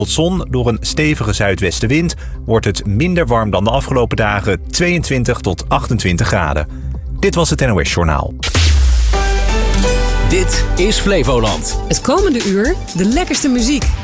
Zon, door een stevige zuidwestenwind wordt het minder warm dan de afgelopen dagen, 22 tot 28 graden. Dit was het NOS Journaal. Dit is Flevoland. Het komende uur de lekkerste muziek.